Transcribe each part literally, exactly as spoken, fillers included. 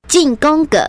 进攻个。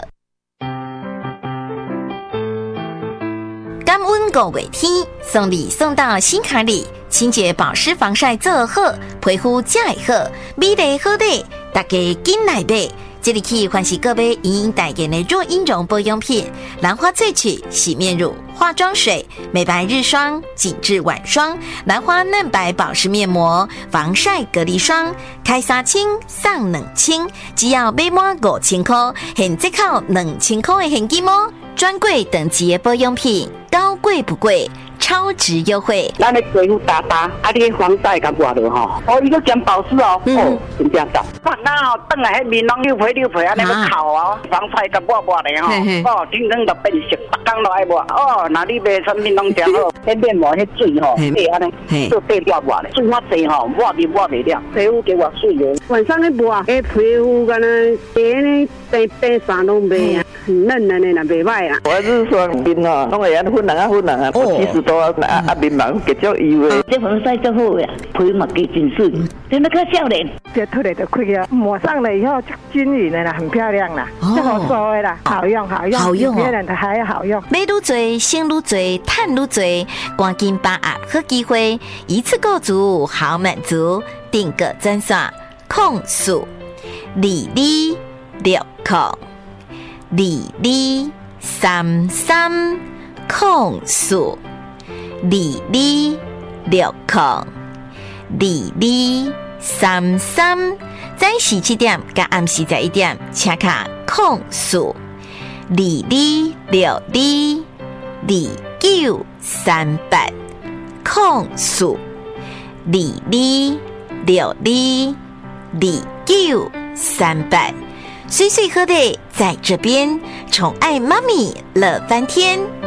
感恩五月天，送礼送到心坎里，清洁保湿防晒做好，皮肤才会好，美丽好丽，大家紧来买。这里起欢喜各位莹莹代言的若婴绒保养品，兰花萃取洗面乳、化妆水、美白日霜、紧致晚霜、兰花嫩白保湿面膜、防晒隔离霜，开三千送两千，只要买满五千块，现折扣两千块的现金哦！专柜等级的保养品，高贵不贵，超值优惠。 咱的皮肤打打，啊，你防晒甲抹落吼，哦，伊个兼保湿哦，嗯、哦，真正赞。看那哦，等下迄面拢溜皮溜皮安尼个烤哦，防晒甲抹抹的吼，哦，天天都变色，逐工都爱抹。哦，那你卖产品拢真好，迄面膜迄水吼，对安尼，做对掉抹的，水较济吼，抹就抹袂了，皮肤给我水的。晚上咧抹，迄皮肤敢若白呢，白白衫拢袂啊，很嫩的呢，那袂歹啊。 我是说面哦，拢会安粉红啊粉红啊，我七十多啊啊面盲结足油的。 这防晒最好呀，皮肤嘛加真水，真那个少年。这脱了就开啊，抹上了以后就均匀的啦，很漂亮啦，这好说的啦，好用好用， 好用别人的还好用。 买愈多，省愈多，赚愈多，赶紧把握好机会，一次购足好满足，订个专线控诉李李六控李李三三控诉李李六控李李三三，早时七点甲暗时十一点，请卡控诉李李六二二九三八控诉李李六二二九三八，岁岁喝的在这边，宠爱妈咪乐翻天。